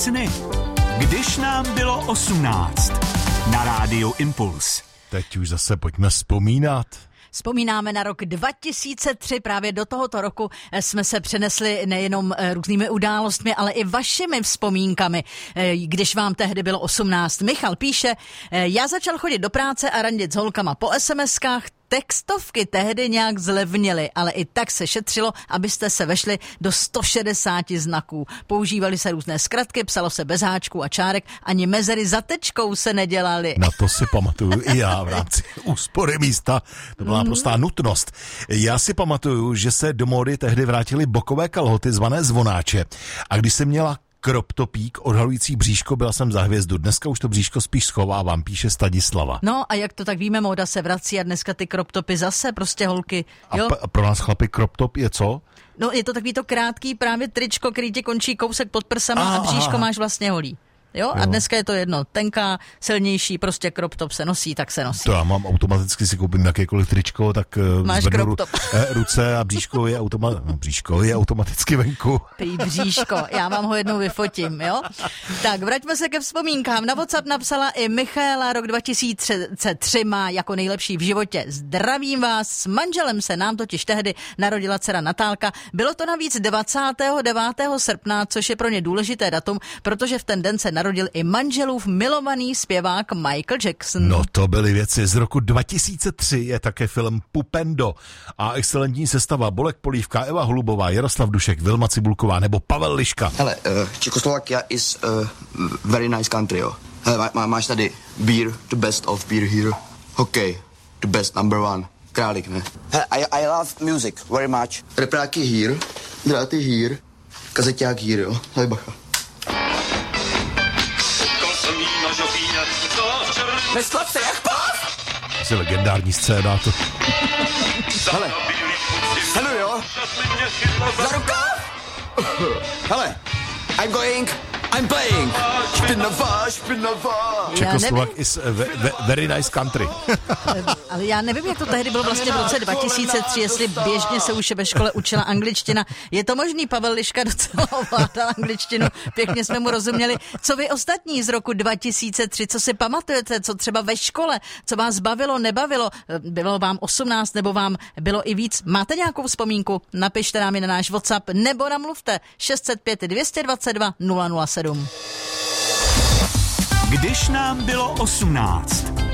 sny. Když nám bylo 18. Na rádiu Impuls. Teď už zase pojďme vzpomínat. Vzpomínáme na rok 2003, právě do tohoto roku jsme se přenesli nejenom různými událostmi, ale i vašimi vzpomínkami, když vám tehdy bylo 18. Michal píše, já začal chodit do práce a randit s holkama po SMS-kách, textovky tehdy nějak zlevnily, ale i tak se šetřilo, abyste se vešli do 160 znaků. Používali se různé zkratky, psalo se bez háčků a čárek, ani mezery za tečkou se nedělaly. Na to si pamatuju i já v rámci úspory místa. To byla prostá nutnost. Já si pamatuju, že se do módy tehdy vrátily bokové kalhoty zvané zvonáče. A když jsem měla crop topík odhalující bříško, byla jsem za hvězdu. Dneska už to bříško spíš schovávám, píše Stanislava. No a jak to tak víme, móda se vrací a dneska ty crop topy zase prostě holky. Jo? A pro nás chlapi crop top je co? No je to takový to krátký právě tričko, který ti končí kousek pod prsama a bříško máš vlastně holí. Jo? A dneska je to jedno, tenká, silnější, prostě crop top se nosí, tak se nosí. To já mám automaticky, si koupím jakékoliv tričko, tak zvednu ruce a bříško je automaticky venku. Prý bříško, já vám ho jednou vyfotím, jo? Tak, vraťme se ke vzpomínkám. Na WhatsApp napsala i Michaela, rok 2003 má jako nejlepší v životě. Zdravím vás, s manželem se nám totiž tehdy narodila dcera Natálka. Bylo to navíc 29. srpna, což je pro ně důležité datum, protože v ten den se narodil i manželův milovaný zpěvák Michael Jackson. No to byly věci. Z roku 2003 je také film Pupendo a excelentní sestava Bolek Polívka, Eva Holubová, Jaroslav Dušek, Vilma Cibulková nebo Pavel Liška. Hele, Czechoslovakia is very nice country, jo. Hele, máš tady beer, the best of beer here. Hokej, the best number one. Králik, ne? Hele, I love music very much. Repráky here, dráty here, kazeťák here, jo. Hele, bacha. Neslap se jak pás! To je legendární scéna. To... Hele, hele jo, za rukav! Hele, I'm playing. Špinavá. Czechoslovak is very nice country. Ale já nevím, jak to tehdy bylo vlastně v roce 2003, jestli běžně se už ve škole učila angličtina. Je to možný, Pavel Liška docela ovládal angličtinu, pěkně jsme mu rozuměli. Co vy ostatní z roku 2003, co si pamatujete, co třeba ve škole, co vás bavilo, nebavilo, bylo vám 18 nebo vám bylo i víc? Máte nějakou vzpomínku? Napište nám ji na náš WhatsApp nebo namluvte 605 222 007. Když nám bylo 18.